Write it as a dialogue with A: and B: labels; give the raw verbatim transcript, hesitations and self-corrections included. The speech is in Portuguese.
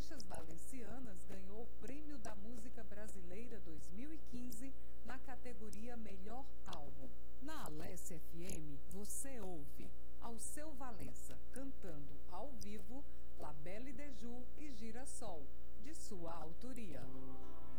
A: Marchas Valencianas ganhou o Prêmio da Música Brasileira dois mil e quinze na categoria Melhor Álbum. Na Alesse F M,